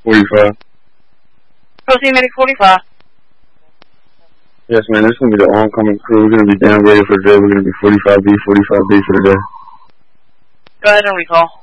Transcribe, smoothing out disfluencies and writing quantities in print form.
45. Proceed medic 45. Yes, man, this is going to be the oncoming crew. We're going to be downgraded for the day. We're going to be 45B, 45B for the day. Go ahead and recall.